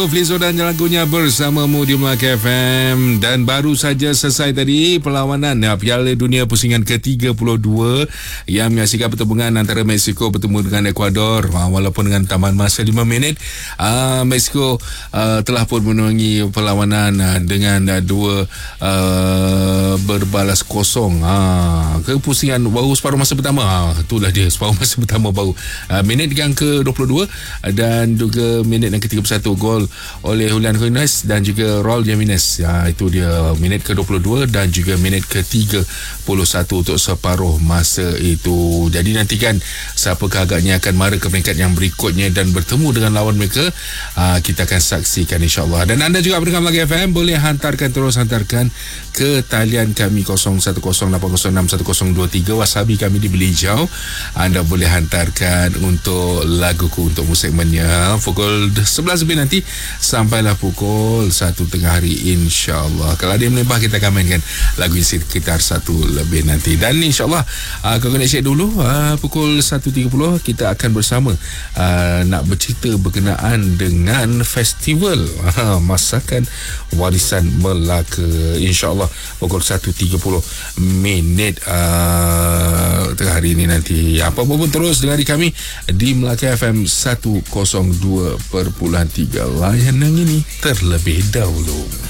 Flizo dan lagunya bersamamu di Melaka FM. Dan baru saja selesai tadi perlawanan Piala Dunia pusingan ke-32 yang menyaksikan pertembungan antara Mexico bertemu dengan Ecuador. Walaupun dengan taman masa 5 minit, Mexico telah pun menangi perlawanan dengan dua berbalas kosong. Kepusingan baru separuh masa pertama. Itulah dia, separuh masa pertama baru. Minit yang ke-22 dan juga minit yang ke-31 gol oleh Julian Quinones dan juga Raul Jimenez. Itu dia minit ke-22 dan juga minit ke-31 untuk separuh masa itu. Jadi nantikan siapakah agaknya akan mara ke peringkat yang berikutnya dan bertemu dengan lawan mereka. Kita akan saksikan insyaAllah. Dan anda juga pendengar Melaka FM boleh hantarkan ke talian kami 0108061023. Wasabi kami di Belijau. Anda boleh hantarkan untuk laguku untuk segmennya pukul 11 lebih nanti sampailah pukul 1 tengah hari insyaAllah. Kalau ada yang melimpah, kita akan mainkan lagu ini sekitar 1 lebih nanti. Dan insyaAllah kau kena share dulu pukul 1.30 kita akan bersama nak bercerita berkenaan dengan festival masakan warisan Melaka. InsyaAllah pukul 1.30 minit tengah hari ini nanti. Apa-apa pun terus dengar kami di Melaka FM 102.3. Layanan ini terlebih dahulu.